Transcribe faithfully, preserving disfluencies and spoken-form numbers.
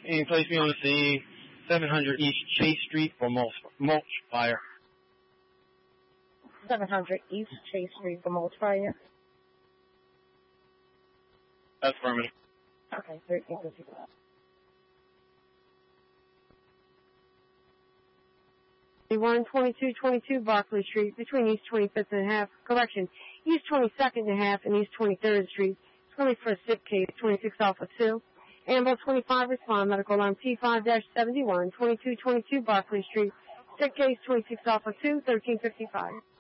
Can you place me on the scene, seven hundred East Chase Street for mulch, mulch fire. seven hundred East Chase Street for mulch fire. That's affirmative. Okay, thirteen fifty-five. one twenty-two twenty-two Barclay Street between East twenty-fifth and a half, correction, East twenty-second and a half and East twenty-third Street. It's only for a zip case, twenty-six Alpha two. Ambulance twenty-five, respond, medical alarm T five seventy-one, twenty-two twenty-two Barclay Street. Zip case, twenty-six Alpha two, thirteen fifty-five.